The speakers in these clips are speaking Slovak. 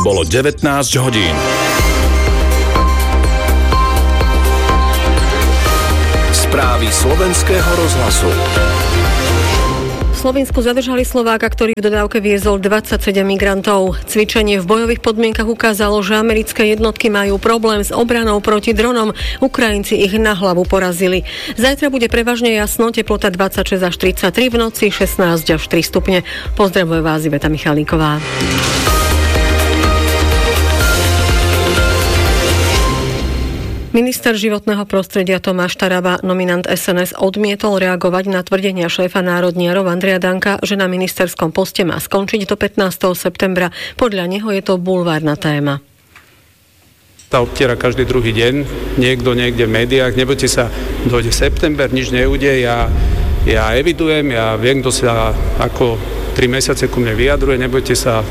Bolo 19 hodín. Správy slovenského rozhlasu. V Slovensku zadržali Slováka, ktorý v dodávke viezol 27 migrantov. Cvičenie v bojových podmienkach ukázalo, že americké jednotky majú problém s obranou proti dronom. Ukrajinci ich na hlavu porazili. Zajtra bude prevažne jasno, teplota 26 až 33, v noci 16 až 3 stupne. Pozdravuje vás Iveta Michalíková. Minister životného prostredia Tomáš Taraba, nominant SNS, odmietol reagovať na tvrdenia šéfa národniarov Andreja Danka, že na ministerskom poste má skončiť do 15. septembra. Podľa neho je to bulvárna téma. Tá obtiera každý druhý deň, niekto niekde v médiách, nebojte sa, dojde september, nič neudeje, ja evidujem, ja viem, kto sa ako 3 mesiace ku mne vyjadruje, nebojte sa,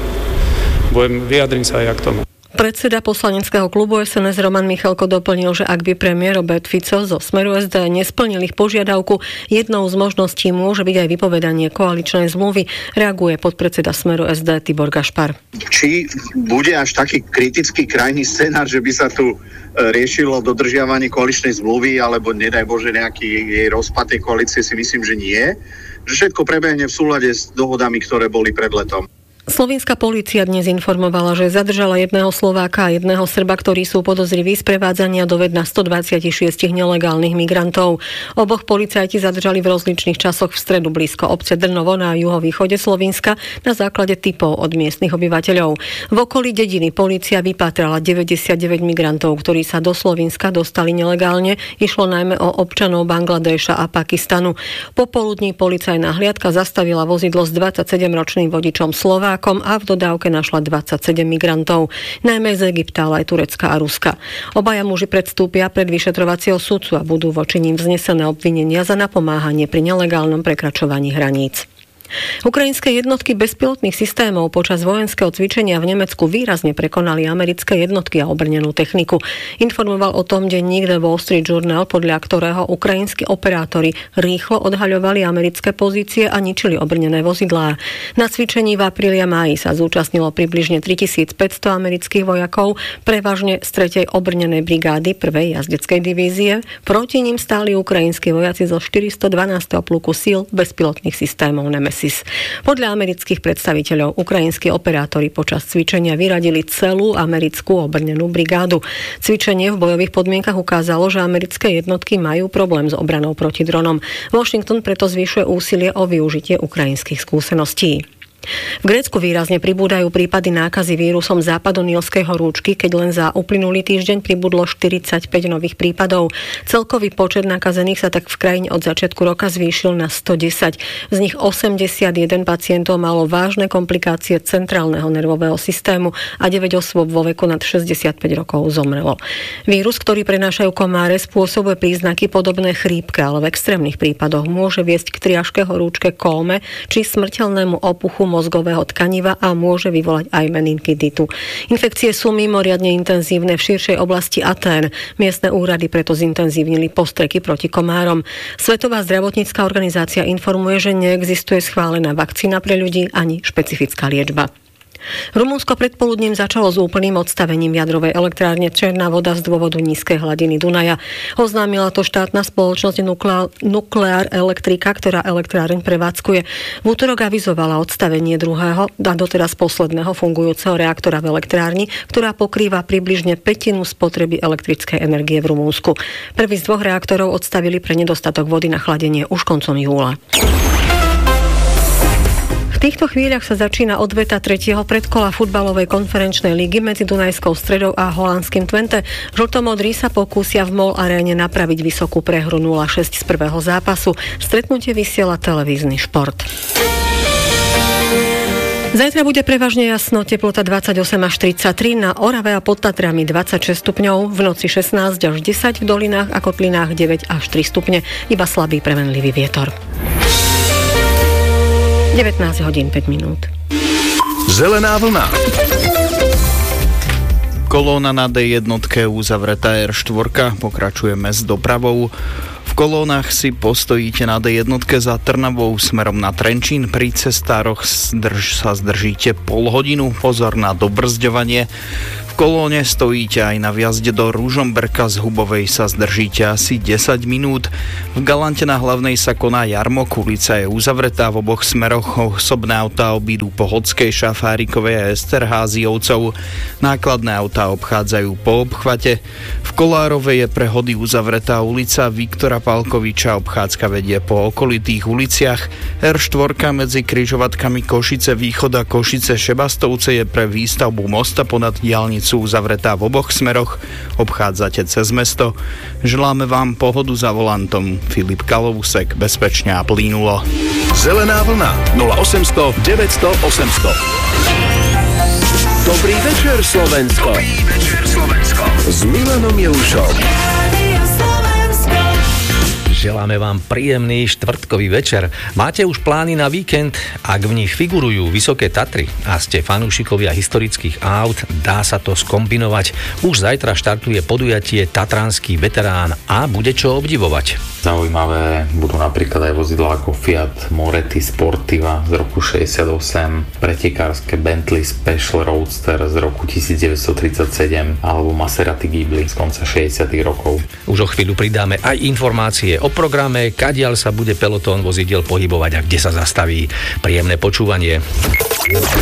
vyjadrím sa aj k tomu. Predseda poslaneckého klubu SNS Roman Michalko doplnil, že ak by premiér Robert Fico zo Smeru SD nesplnil ich požiadavku, jednou z možností môže byť aj vypovedanie koaličnej zmluvy. Reaguje podpredseda Smeru SD Tibor Gašpar. Či bude až taký kritický krajný scenár, že by sa tu riešilo dodržiavanie koaličnej zmluvy, alebo nedaj Bože nejaký jej rozpad tej koalície, si myslím, že nie. Že všetko prebehne v súlade s dohodami, ktoré boli pred letom. Slovenská polícia dnes informovala, že zadržala jedného Slováka a jedného Srba, ktorí sú podozriví z prevádzania dovedna 126 nelegálnych migrantov. Oboch policajti zadržali v rozličných časoch v stredu blízko obce Drnovo na juhovýchode Slovenska na základe tipov od miestnych obyvateľov. V okolí dediny polícia vypatrala 99 migrantov, ktorí sa do Slovenska dostali nelegálne. Išlo najmä o občanov Bangladéša a Pakistanu. Popoludní policajná hliadka zastavila vozidlo s 27-ročným vodičom Slovákom a v dodávke našla 27 migrantov, najmä z Egypta, ale aj Turecka a Ruska. Obaja muži predstúpia pred vyšetrovacieho sudcu a budú voči nim vznesené obvinenia za napomáhanie pri nelegálnom prekračovaní hraníc. Ukrajinské jednotky bezpilotných systémov počas vojenského cvičenia v Nemecku výrazne prekonali americké jednotky a obrnenú techniku. Informoval o tom denník The Wall Street Journal, podľa ktorého ukrajinskí operátori rýchlo odhaľovali americké pozície a ničili obrnené vozidlá. Na cvičení v apríli a máji sa zúčastnilo približne 3500 amerických vojakov, prevažne z 3. obrnenej brigády 1. jazdeckej divízie. Proti nim stáli ukrajinskí vojaci zo 412. pluku síl bezpilotných systémov Nemesis. Podľa amerických predstaviteľov ukrajinskí operátori počas cvičenia vyradili celú americkú obrnenú brigádu. Cvičenie v bojových podmienkach ukázalo, že americké jednotky majú problém s obranou proti dronom. Washington preto zvyšuje úsilie o využitie ukrajinských skúseností. V Grécku výrazne pribúdajú prípady nákazy vírusom západonilskej horúčky, keď len za uplynulý týždeň pribudlo 45 nových prípadov. Celkový počet nakazených sa tak v krajine od začiatku roka zvýšil na 110. Z nich 81 pacientov malo vážne komplikácie centrálneho nervového systému a 9 osôb vo veku nad 65 rokov zomrelo. Vírus, ktorý prenášajú komáre, spôsobuje príznaky podobné chrípke, ale v extrémnych prípadoch môže viesť k triažke, horúčke, kóme či smrteľnému opuchu mozgového tkaniva a môže vyvolať aj meningiditu. Infekcie sú mimoriadne intenzívne v širšej oblasti Atén. Miestne úrady preto zintenzívnili postreky proti komárom. Svetová zdravotnícka organizácia informuje, že neexistuje schválená vakcína pre ľudí ani špecifická liečba. Rumunsko predpoludním začalo s úplným odstavením jadrovej elektrárne Černá Voda z dôvodu nízkej hladiny Dunaja. Oznámila to štátna spoločnosť Nukleár Elektrika, ktorá elektráreň prevádzkuje. V útorok avizovala odstavenie druhého a doteraz posledného fungujúceho reaktora v elektrárni, ktorá pokrýva približne pätinu spotreby elektrickej energie v Rumunsku. Prvý z dvoch reaktorov odstavili pre nedostatok vody na chladenie už koncom júla. V týchto chvíľach sa začína odveta 3. predkola futbalovej konferenčnej ligy medzi Dunajskou Stredou a holandským Twente. Žltomodrí sa pokúsia v MOL aréne napraviť vysokú prehru 0-6 z prvého zápasu. Stretnutie vysiela televízny Šport. Zajtra bude prevažne jasno, teplota 28 až 33, na Orave a pod Tatrami 26 stupňov, v noci 16 až 10, v dolinách a kotlinách 9 až 3 stupne, iba slabý premenlivý vietor. 19 hodín 5 minút. Zelená vlna. Kolóna na D1 uzavretá R4, pokračujeme s dopravou. V kolónach si postojíte na D1 za Trnavou smerom na Trenčín. Pri cestároch sa zdržíte pol hodinu. Pozor na dobrzďovanie. V kolóne stojíte aj na vjazde do Ružomberka, z Hubovej sa zdržíte asi 10 minút. V Galante na Hlavnej sa koná jarmok, ulica je uzavretá v oboch smeroch. Osobné autá obídu po Hodskej, Šafárikovej a Esterháziovcov. Nákladné autá obchádzajú po obchvate. V Kolárovej je pre Hody uzavretá ulica Viktora Palkoviča, obchádzka vedie po okolitých uliciach. R4 medzi križovatkami Košice Východ a Košice Šebastovce je pre výstavbu mosta ponad diaľnicu uzavretá v oboch smeroch. Obchádzate cez mesto. Želáme vám pohodu za volantom. Filip Kalovusek, bezpečne a plynulo. Zelená vlna 0800 900 800. Dobrý večer, Slovensko. S Milanom Jelušom. Želáme vám príjemný štvrtkový večer. Máte už plány na víkend? Ak v nich figurujú Vysoké Tatry a ste fanúšikovia historických aut, dá sa to skombinovať. Už zajtra štartuje podujatie Tatranský veterán a bude čo obdivovať. Zaujímavé budú napríklad aj vozidlá ako Fiat Moretti Sportiva z roku 68, pretekárske Bentley Special Roadster z roku 1937 alebo Maserati Ghibli z konca 60. rokov. Už o chvíľu pridáme aj informácie o programe, kadiaľ sa bude pelotón vozidiel pohybovať a kde sa zastaví. Príjemné počúvanie.